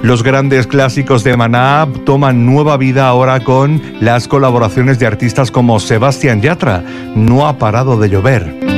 Los grandes clásicos de Maná toman nueva vida ahora con las colaboraciones de artistas como Sebastián Yatra. No ha parado de llover.